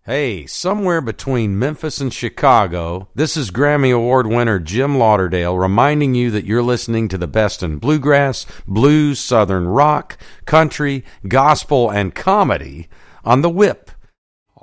Hey, somewhere between Memphis and Chicago, this is Grammy Award winner Jim Lauderdale reminding you that you're listening to the best in bluegrass, blues, southern rock, country, gospel, and comedy on The Whip.